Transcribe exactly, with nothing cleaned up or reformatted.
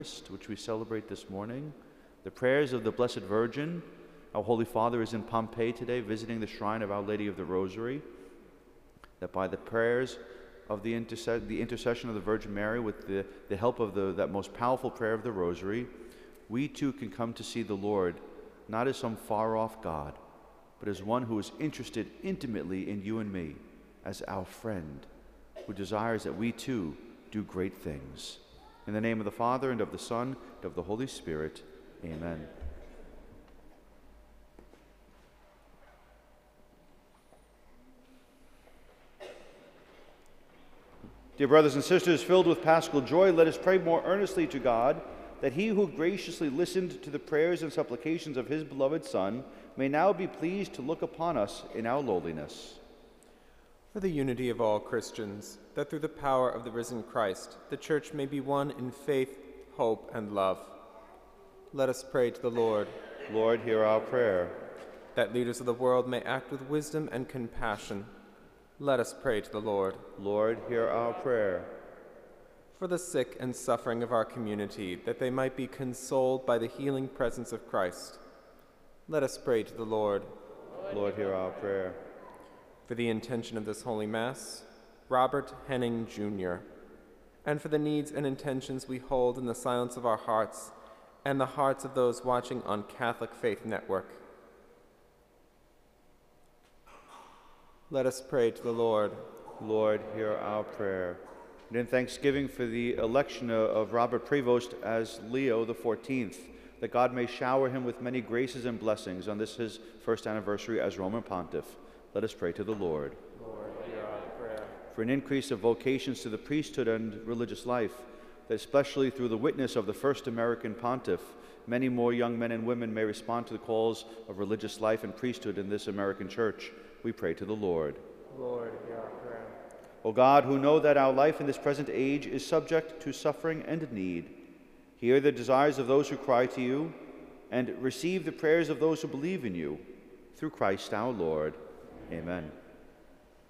which we celebrate this morning, the prayers of the Blessed Virgin. Our Holy Father is in Pompeii today visiting the shrine of Our Lady of the Rosary, that by the prayers of the, interse the intercession of the Virgin Mary, with the, the help of the, that most powerful prayer of the Rosary, we too can come to see the Lord not as some far-off God, but as one who is interested intimately in you and me, as our friend, who desires that we too do great things. In the name of the Father, and of the Son, and of the Holy Spirit, amen. Dear brothers and sisters, filled with paschal joy, let us pray more earnestly to God, that he who graciously listened to the prayers and supplications of his beloved Son may now be pleased to look upon us in our lowliness. For the unity of all Christians, that through the power of the risen Christ, the Church may be one in faith, hope, and love. Let us pray to the Lord. Lord, hear our prayer. That leaders of the world may act with wisdom and compassion. Let us pray to the Lord. Lord, hear our prayer. For the sick and suffering of our community, that they might be consoled by the healing presence of Christ. Let us pray to the Lord. Lord, hear our prayer. For the intention of this Holy Mass, Robert Henning, Junior, and for the needs and intentions we hold in the silence of our hearts and the hearts of those watching on Catholic Faith Network. Let us pray to the Lord. Lord, hear our prayer. And in thanksgiving for the election of Robert Prevost as Leo the fourteenth, that God may shower him with many graces and blessings on this his first anniversary as Roman Pontiff, let us pray to the Lord. Lord, hear our prayer. For an increase of vocations to the priesthood and religious life, that especially through the witness of the first American pontiff, many more young men and women may respond to the calls of religious life and priesthood in this American church, we pray to the Lord. Lord, hear our prayer. O God, who know that our life in this present age is subject to suffering and need, hear the desires of those who cry to you, and receive the prayers of those who believe in you, through Christ our Lord. Amen.